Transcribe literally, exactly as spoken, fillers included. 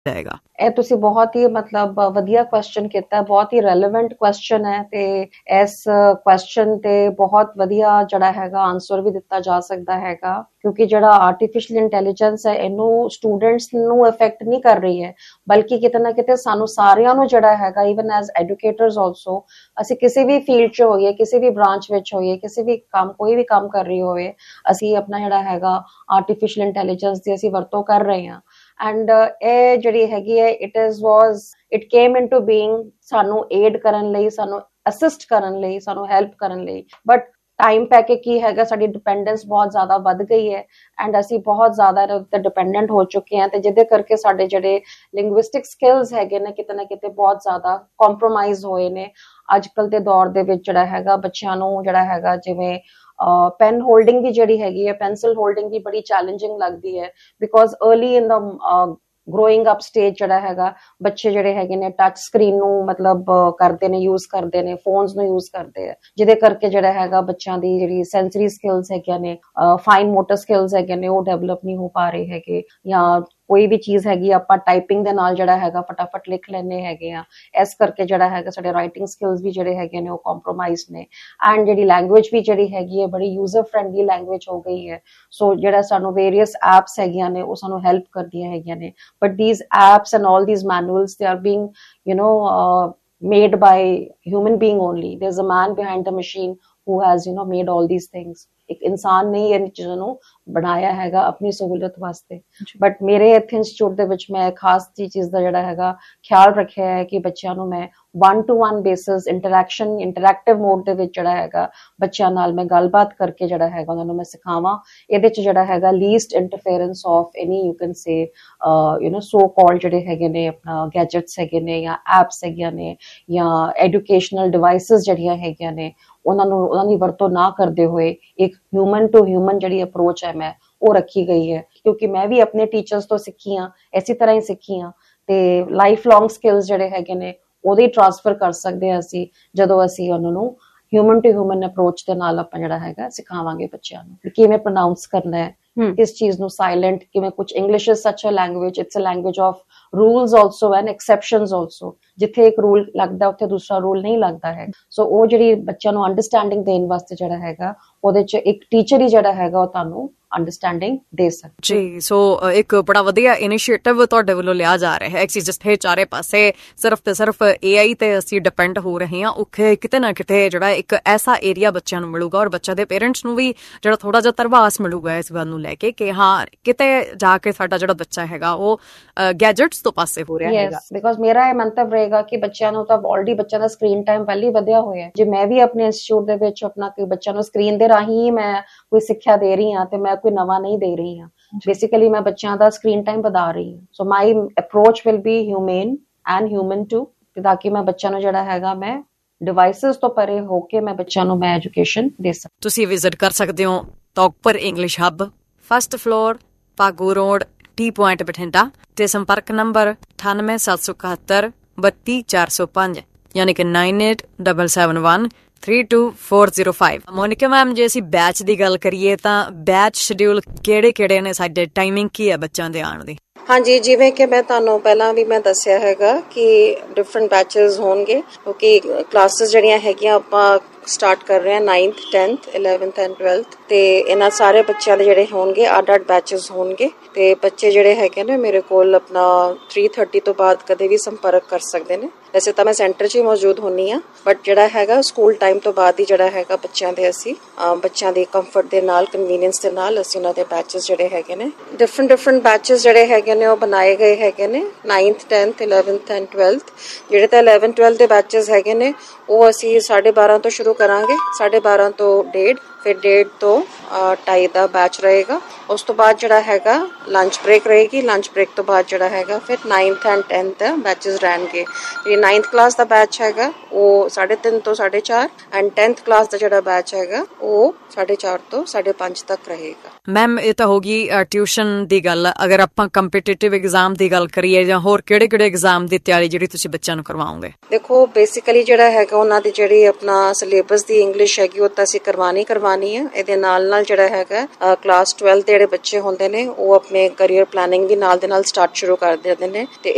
ਜਾਏਗਾ? ਇਹ ਤੁਸੀਂ ਬਹੁਤ ਹੀ ਮਤਲਬ ਵਧੀਆ ਕੁਐਸਚਨ ਕੀਤਾ, ਬਹੁਤ ਹੀ ਰੈਲੇਵੈਂਟ ਕੁਐਸਚਨ ਹੈ ਤੇ ਇਸ ਕੁਐਸਚਨ ਤੇ ਬਹੁਤ ਵਧੀਆ ਜਿਹੜਾ ਹੈਗਾ ਆਨਸਰ ਵੀ ਦਿੱਤਾ ਜਾ ਸਕਦਾ ਹੈਗਾ, ਕਿਉਂਕਿ ਜਿਹੜਾ ਆਰਟੀਫਿਸ਼ੀਅਲ ਇੰਟੈਲੀਜੈਂਸ ਹੈ ਇਹਨੂੰ ਸਟੂਡੈਂਟਸ ਨੂੰ ਇਫੈਕਟ ਨਹੀਂ ਕਰ ਰਹੀ ਹੈ, ਬਲਕਿ ਕਿਤੇ ਨਾ ਕਿਤੇ ਸਾਨੂੰ ਸਾਰਿਆਂ ਨੂੰ ਜਿਹੜਾ ਹੈਗਾ ਈਵਨ ਐਜ਼ ਐਜੂਕੇਟਰਸ ਆਲਸੋ, ਅਸੀਂ ਕਿਸੇ ਵੀ ਫੀਲਡ 'ਚ ਹੋਈਏ, ਕਿਸੇ ਵੀ ਬ੍ਰਾਂਚ ਵਿੱਚ ਹੋਈਏ, ਕਿਸੇ ਵੀ ਕੰਮ ਕੋਈ ਵੀ ਕੰਮ ਕਰ ਰਹੀ ਹੋਵੇ, ਅਸੀਂ ਆਪਣਾ ਜਿਹੜਾ ਹੈਗਾ ਆਰਟੀਫਿਸ਼ੀਅਲ ਇੰਟੈਲੀਜੈਂਸ ਦੀ ਅਸੀਂ ਵਰਤੋਂ ਕਰ ਰਹੇ ਹਾਂ। ਐਂਡ ਇਹ ਜਿਹੜੀ ਹੈਗੀ ਹੈ it is was it came into being ਸਾਨੂੰ ਏਡ ਕਰਨ ਲਈ, ਸਾਨੂੰ ਅਸਿਸਟ ਕਰਨ ਲਈ, ਸਾਨੂੰ ਹੈਲਪ ਕਰਨ ਲਈ, ਬਟ ਟਾਈਮ ਪੈ ਕੇ ਕੀ ਹੈਗਾ ਸਾਡੀ ਡਿਪੈਂਡੈਂਸ ਬਹੁਤ ਜ਼ਿਆਦਾ ਵੱਧ ਗਈ ਹੈ ਐਂਡ ਅਸੀਂ ਬਹੁਤ ਜ਼ਿਆਦਾ ਇਹਦੇ ਉੱਤੇ ਡਿਪੈਂਡੈਂਟ ਹੋ ਚੁੱਕੇ ਹਾਂ, ਤੇ ਜਿਹਦੇ ਕਰਕੇ ਸਾਡੇ ਜਿਹੜੇ ਲਿੰਗੁਇਸਟਿਕ ਸਕਿੱਲਸ ਹੈਗੇ ਨੇ ਕਿਤੇ ਨਾ ਕਿਤੇ ਬਹੁਤ ਜ਼ਿਆਦਾ ਕੰਪਰੋਮਾਈਜ਼ ਹੋਏ ਨੇ। ਅੱਜ ਕੱਲ ਦੇ ਦੌਰ ਦੇ ਵਿੱਚ ਜਿਹੜਾ ਹੈਗਾ ਬੱਚਿਆਂ ਨੂੰ ਜਿਹੜਾ ਹੈਗਾ ਜਿਵੇਂ ਪੈਨ ਹੋਲਡਿੰਗ ਵੀ ਜਿਹੜੀ ਹੈਗੀ ਹੈ, ਪੈਨਸਿਲ ਹੋਲਡਿੰਗ ਵੀ ਬੜੀ ਚੈਲੰਜਿੰਗ ਲੱਗਦੀ ਹੈ, because early in the growing up stage ਜਿਹੜਾ ਹੈਗਾ ਬੱਚੇ ਜਿਹੜੇ ਹੈਗੇ ਨੇ ਟੱਚ ਸਕਰੀਨ ਨੂੰ ਮਤਲਬ ਕਰਦੇ ਨੇ, ਯੂਜ਼ ਕਰਦੇ ਨੇ, ਫੋਨਸ ਨੂੰ ਯੂਜ਼ ਕਰਦੇ ਆ, ਜਿਹਦੇ ਕਰਕੇ ਜਿਹੜਾ ਹੈਗਾ ਬੱਚਿਆਂ ਦੀ ਜਿਹੜੀ ਸੈਂਸਰੀ ਸਕਿੱਲਸ ਹੈਗੀਆਂ ਨੇ, ਫਾਈਨ ਮੋਟਰ ਸਕਿੱਲਸ ਹੈਗੇ ਨੇ, ਉਹ ਡਿਵੈਲਪ ਨਹੀਂ ਹੋ ਪਾ ਰਹੇ ਹੈਗੇ, ਜਾਂ ਕੋਈ ਵੀ ਚੀਜ਼ ਹੈਗੀ ਆਪਾਂ ਟਾਈਪਿੰਗ ਦੇ ਨਾਲ ਜਿਹੜਾ ਹੈਗਾ ਫਟਾਫਟ ਲਿਖ ਲੈਣੇ ਹੈਗੇ ਆ, ਇਸ ਕਰਕੇ ਜਿਹੜਾ ਹੈਗਾ ਸਾਡੇ ਰਾਈਟਿੰਗ ਸਕਿੱਲਸ ਵੀ ਜਿਹੜੇ ਹੈਗੇ ਨੇ ਉਹ ਕੰਪਰੋਮਾਈਜ਼ ਨੇ। ਐਂਡ ਜਿਹੜੀ ਲੈਂਗੁਏਜ ਵੀ ਜਿਹੜੀ ਹੈਗੀ ਹੈ ਬੜੀ ਯੂਜ਼ਰ ਫਰੈਂਡਲੀ ਲੈਂਗੁਏਜ ਹੋ ਗਈ ਹੈ, ਸੋ ਜਿਹੜਾ ਸਾਨੂੰ ਵੇਰੀਅਸ ਐਪਸ ਹੈਗੀਆਂ ਨੇ ਉਹ ਸਾਨੂੰ ਹੈਲਪ ਕਰਦੀਆਂ ਹੈਗੀਆਂ ਨੇ, but these apps and all these manuals, they are being you know uh, made by human being only. There's a man behind the machine who has you know made all these things. ਇੱਕ ਇਨਸਾਨ ਨੇ ਇਹ ਚੀਜ਼ਾਂ ਨੂੰ ਬਣਾਇਆ ਹੈਗਾ ਆਪਣੀ ਸਹੂਲਤ ਵਾਸਤੇ, ਬਟ ਮੇਰੇ ਇੱਥੇ ਇੰਸਟੀਚਿਊਟ ਦੇ ਵਿੱਚ ਮੈਂ ਖਾਸ ਜੀ ਚੀਜ਼ ਦਾ ਜਿਹੜਾ ਹੈਗਾ ਖਿਆਲ ਰੱਖਿਆ ਹੈ ਕਿ ਬੱਚਿਆਂ ਨੂੰ ਮੈਂ one two one basis interaction interactive mode ਦੇ ਵਿੱਚ ਜਿਹੜਾ ਹੈਗਾ ਬੱਚਿਆਂ ਨਾਲ ਮੈਂ ਗੱਲਬਾਤ ਕਰਕੇ ਜਿਹੜਾ ਹੈਗਾ ਉਹਨਾਂ ਨੂੰ ਮੈਂ ਸਿਖਾਵਾਂ। ਇਹਦੇ 'ਚ ਜਿਹੜਾ ਹੈਗਾ least interference of any you can say you know ਸੋ ਕਾਲ ਜਿਹੜੇ ਹੈਗੇ ਨੇ ਆਪਣਾ ਗੈਜਟਸ ਹੈਗੇ ਨੇ ਜਾਂ ਐਪਸ ਹੈਗੀਆਂ ਨੇ ਜਾਂ ਐਜੂਕੇਸ਼ਨਲ ਡਿਵਾਈਸਿਸ ਜਿਹੜੀਆਂ ਹੈਗੀਆਂ ਨੇ ਉਹਨਾਂ ਨੂੰ ਉਹਨਾਂ ਦੀ ਵਰਤੋਂ ਨਾ ਕਰਦੇ ਹੋਏ ਇੱਕ ਹਿਊਮਨ ਟੂ ਹਿਊਮਨ ਜਿਹੜੀ ਅਪਰੋਚ ਹੈ ਮੈਂ ਉਹ ਰੱਖੀ ਗਈ ਹੈ, ਕਿਉਂਕਿ ਮੈਂ ਵੀ ਆਪਣੇ ਟੀਚਰਸ ਤੋਂ ਸਿੱਖੀ ਹਾਂ, ਇਸੇ ਤਰ੍ਹਾਂ ਹੀ ਸਿੱਖੀ ਹਾਂ, ਤੇ ਲਾਈਫ ਲੌਂਗ ਸਕਿੱਲਸ ਜਿਹੜੇ ਹੈਗੇ ਨੇ ਉਹਦੇ ਟ੍ਰਾਂਸਫਰ ਕਰ ਸਕਦੇ ਹਾਂ ਅਸੀਂ ਜਦੋਂ ਅਸੀਂ ਉਹਨਾਂ ਨੂੰ ਹਿਊਮਨ ਟੂ ਹਿਊਮਨ ਅਪਰੋਚ ਦੇ ਨਾਲ ਆਪਾਂ ਜਿਹੜਾ ਹੈਗਾ ਸਿਖਾਵਾਂਗੇ ਬੱਚਿਆਂ ਨੂੰ ਕਿਵੇਂ ਪ੍ਰੋਨਾਊਂਸ ਕਰਨਾ ਹੈ, ਕਿਸ ਚੀਜ਼ ਨੂੰ ਸਾਇਲੈਂਟ ਕਿਵੇਂ, ਕੁਝ ਇੰਗਲਿਸ਼ ਇਜ਼ ਸੱਚ ਅ language, it's a language of rules also and exceptions also, ਜਿੱਥੇ ਇੱਕ ਰੂਲ ਲੱਗਦਾ ਉੱਥੇ ਦੂਸਰਾ ਰੂਲ ਨਹੀਂ ਲੱਗਦਾ ਹੈ। ਸੋ ਉਹ ਜਿਹੜੀ ਬੱਚਿਆਂ ਨੂੰ ਅੰਡਰਸਟੈਂਡਿੰਗ ਦੇਣ ਵਾਸਤੇ ਜਿਹੜਾ ਹੈਗਾ ਉਹਦੇ 'ਚ ਇੱਕ ਟੀਚਰ ਹੀ ਜਿਹੜਾ ਹੈਗਾ ਉਹ ਤੁਹਾਨੂੰ ਅੰਡਰਸਟੈਂਡਿੰਗ ਦੇ ਸਕਦਾ ਜੀ। ਸੋ ਇੱਕ ਬੜਾ ਵਧੀਆ ਇਨੀਸ਼ੀਏਟਿਵ ਤੁਹਾਡੇ ਵੱਲੋਂ ਲਿਆ ਜਾ ਰਿਹਾ ਹੈ ਕਿ ਜਿੱਥੇ ਚਾਰੇ ਪਾਸੇ ਸਿਰਫ ਤੇ ਸਿਰਫ ਏ ਆਈ ਤੇ ਅਸੀਂ ਡਿਪੈਂਡ ਹੋ ਰਹੇ ਹਾਂ, ਉੱਥੇ ਕਿਤੇ ਨਾ ਕਿਤੇ ਜਿਹੜਾ ਇੱਕ ਐਸਾ ਏਰੀਆ ਬੱਚਿਆਂ ਨੂੰ ਮਿਲੂਗਾ ਔਰ ਬੱਚਿਆਂ ਦੇ ਪੇਰੈਂਟਸ ਨੂੰ ਵੀ ਜਿਹੜਾ ਥੋੜਾ ਜਿਹਾ ਧਰਵਾਸ ਮਿਲੂਗਾ ਇਸ ਗੱਲ ਨੂੰ ਲੈ ਕੇ ਕਿ ਹਾਂ ਕਿਤੇ ਜਾ ਕੇ ਸਾਡਾ ਜਿਹੜਾ ਬੱਚਾ ਹੈਗਾ ਉਹ ਗੈਜਟਸ ਤੋਂ ਪਾਸੇ ਹੋ ਰਿਹਾ ਹੈਗਾ। ਬਿਕੋਜ਼ ਮੇਰਾ ਇਹ ਮੰਤਵ ਰਹੇਗਾ ਕਿ ਬੱਚਿਆਂ ਨੂੰ ਤਾਂ ਆਲਰੇਡੀ ਬੱਚਿਆਂ ਦਾ ਸਕਰੀਨ ਟਾਈਮ ਪਹਿਲੇ ਹੀ ਵਧਿਆ ਹੋਇਆ ਹੈ, ਜੇ ਮੈਂ ਵੀ ਆਪਣੇ ਇੰਸਟੀਚਿਊਟ ਦੇ ਵਿੱਚ ਆਪਣਾ ਕੋਈ ਬੱਚਿਆਂ ਨੂੰ ਸਕਰੀਨ ਦੇ ਰਾਹੀਂ ਹੀ ਮੈਂ ਕੋਈ ਸਿੱਖਿਆ ਦੇ ਰਹੀ ਹਾਂ ਤੇ ਮੈਂ ਕੋਈ ਨਵਾਂ ਨਹੀਂ ਦੇ ਰਹੀ ਹਾਂ, ਬੇਸਿਕਲੀ ਮੈਂ ਬੱਚਿਆਂ ਦਾ ਸਕਰੀਨ ਟਾਈਮ ਵਧਾ ਰਹੀ ਹਾਂ। ਸੋ ਮਾਈ approach will be human and human to, ਤਾਂ ਕਿ ਮੈਂ ਬੱਚਿਆਂ ਨੂੰ ਜਿਹੜਾ ਹੈਗਾ ਮੈਂ ਡਿਵਾਈਸਿਸ ਤੋਂ ਪਰੇ ਹੋ ਕੇ ਮੈਂ ਬੱਚਿਆਂ ਨੂੰ ਮੈਂ ਐਜੂਕੇਸ਼ਨ ਦੇ ਸਕਾਂ। ਤੁਸੀਂ ਵਿਜ਼ਿਟ ਕਰ ਸਕਦੇ ਹੋ ਤੌਕਪੁਰ ਇੰਗਲਿਸ਼ ਹੱਬ, first floor, Bhagu road, T point Bathinda, ਤੇ ਸੰਪਰਕ ਨੰਬਰ ਅਠਾਨਵੇਂ ਸੱਤ ਸੌ ਇਕਹੱਤਰ ਬੱਤੀ ਚਾਰ ਸੌ ਪੰਜ ਯਾਨੀ ਕਿ nine eight double seven one three two four zero five. Monika ma'am, ਜੇ ਅਸੀਂ ਬੈਚ ਦੀ ਗੱਲ ਕਰੀਏ ਤਾਂ ਬੈਚ ਸ਼ਡਿਊਲ ਕਿਹੜੇ ਕਿਹੜੇ ਨੇ, ਸਾਡੇ ਟਾਈਮਿੰਗ ਕੀ ਹੈ ਬੱਚਿਆਂ ਦੇ ਆਉਣ ਦੀ? ਹਾਂਜੀ, ਜਿਵੇਂ ਕਿ ਮੈਂ ਤੁਹਾਨੂੰ ਪਹਿਲਾਂ ਵੀ ਮੈਂ ਦੱਸਿਆ ਹੈਗਾ ਕਿ ਡਿਫਰੈਂਟ ਬੈਚਸ ਹੋਣਗੇ, ਕਿਉਂਕਿ ਕਲਾਸਿਸ ਜਿਹੜੀਆਂ ਹੈਗੀਆਂ ਆਪਾਂ ਸਟਾਰਟ ਕਰ ਰਹੇ ਹਾਂ ninth tenth eleventh and twelfth, ਤੇ ਇਹਨਾਂ ਸਾਰੇ ਬੱਚਿਆਂ ਦੇ ਜਿਹੜੇ ਹੋਣਗੇ ਅੱਡ ਅੱਡ ਬੈਚਸ ਹੋਣਗੇ, ਤੇ ਬੱਚੇ ਜਿਹੜੇ ਹੈਗੇ ਨੇ ਮੇਰੇ ਕੋਲ ਆਪਣਾ ਥ੍ਰੀ ਥਰਟੀ ਤੋਂ ਬਾਅਦ ਕਦੇ ਵੀ ਸੰਪਰਕ ਕਰ ਸਕਦੇ ਨੇ। ਵੈਸੇ ਤਾਂ ਮੈਂ ਸੈਂਟਰ 'ਚ ਹੀ ਮੌਜੂਦ ਹੁੰਦੀ ਹਾਂ, ਬਟ ਜਿਹੜਾ ਹੈਗਾ ਸਕੂਲ ਟਾਈਮ ਤੋਂ ਬਾਅਦ ਹੀ ਜਿਹੜਾ ਹੈਗਾ ਬੱਚਿਆਂ ਦੇ ਅਸੀਂ ਬੱਚਿਆਂ ਦੀ ਕੰਫਰਟ ਦੇ ਨਾਲ, ਕਨਵੀਨੀਅੰਸ ਦੇ ਨਾਲ ਅਸੀਂ ਉਹਨਾਂ ਦੇ ਬੈਚਸ ਜਿਹੜੇ ਹੈਗੇ ਨੇ ਡਿਫਰੈਂਟ ਡਿਫਰੈਂਟ ਬੈਚਸ ਜਿਹੜੇ ਹੈਗੇ ਨੇ ਉਹ ਬਣਾਏ ਗਏ ਹੈਗੇ ਨੇ ninth tenth eleventh and twelfth. ਜਿਹੜੇ ਤਾਂ ਇਲੈਵਨ ਟਵੈਲਥ ਦੇ ਬੈਚਸ ਹੈਗੇ ਨੇ ਉਹ ਅਸੀਂ ਸਾਢੇ ਬਾਰਾਂ ਤੋਂ ਸ਼ੁਰੂ ਕਰਾਂਗੇ, ਸਾਢੇ ਬਾਰਾਂ ਤੋਂ ਡੇਢ, ਫਿਰ ਡੇਢ ਤੋਂ ਢਾਈ ਦਾ ਬੈਚ ਰਹੇਗਾ। ਉਸ ਤੋਂ ਬਾਅਦ ਜਿਹੜਾ ਹੈਗਾ ਲੰਚ ਬ੍ਰੇਕ ਰਹੇਗੀ, ਲੰਚ ਬ੍ਰੇਕ ਤੋਂ ਬਾਅਦ ਜਿਹੜਾ ਹੈਗਾ ਫਿਰ ninth and tenth the batches ਰਹਿਣਗੇ। ਜਿਹੜੀ ਨਾਈਨਥ ਕਲਾਸ ਦਾ ਬੈਚ ਹੈਗਾ ਉਹ ਸਾਢੇ ਤਿੰਨ ਤੋਂ ਸਾਢੇ ਚਾਰ, ਐਂਡ ਟੈਂਥ ਕਲਾਸ ਦਾ ਜਿਹੜਾ ਬੈਚ ਹੈਗਾ ਉਹ ਸਾਢੇ ਚਾਰ ਤੋਂ ਸਾਢੇ ਪੰਜ ਤੱਕ ਰਹੇਗਾ। ਮੈਮ, ਇਹ ਤਾਂ ਹੋ ਗਈ ਟਿਊਸ਼ਨ ਦੀ ਗੱਲ। ਅਗਰ ਆਪਾਂ ਕੰਪੀਟੀਟਿਵ ਐਗਜ਼ਾਮ ਦੀ ਗੱਲ ਕਰੀਏ ਜਾਂ ਹੋਰ ਕਿਹੜੇ ਕਿਹੜੇ ਐਗਜ਼ਾਮ ਦੀ ਤਿਆਰੀ ਜਿਹੜੀ ਤੁਸੀਂ ਬੱਚਿਆਂ ਨੂੰ ਕਰਵਾਓਗੇ? ਦੇਖੋ, ਬੇਸਿਕਲੀ ਜਿਹੜਾ ਹੈਗਾ ਉਹਨਾਂ ਦੀ ਜਿਹੜੀ ਆਪਣਾ ਸਿਲੇਬਸ ਦੀ ਇੰਗਲਿਸ਼ ਹੈਗੀ ਉਹ ਤਾਂ ਅਸੀਂ ਕਰਵਾਣੀ ਕਰਵਾਣੀ ਹੈ। ਇਹਦੇ ਨਾਲ ਨਾਲ ਜਿਹੜਾ ਹੈਗਾ ਕਲਾਸ ਟਵੈਲਥ ਦੇ ਜਿਹੜੇ ਬੱਚੇ ਹੁੰਦੇ ਨੇ ਉਹ ਆਪਣੇ ਕਰੀਅਰ ਪਲਾਨਿੰਗ ਵੀ ਨਾਲ ਦੇ ਨਾਲ ਸਟਾਰਟ ਸ਼ੁਰੂ ਕਰ ਦਿੰਦੇ ਨੇ, ਤੇ